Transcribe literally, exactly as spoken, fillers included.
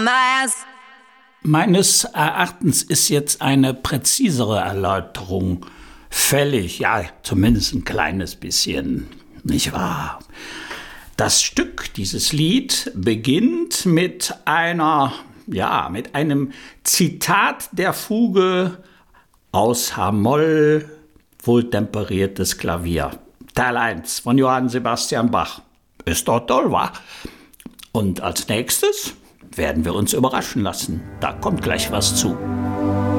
ass. Meines Erachtens ist jetzt eine präzisere Erläuterung fällig. Ja, zumindest ein kleines bisschen, nicht wahr? Das Stück, dieses Lied, beginnt mit einer, ja, mit einem Zitat der Fuge aus H-Moll, wohltemperiertes Klavier. Teil eins von Johann Sebastian Bach. Ist doch toll, wa? Und als nächstes werden wir uns überraschen lassen. Da kommt gleich was zu.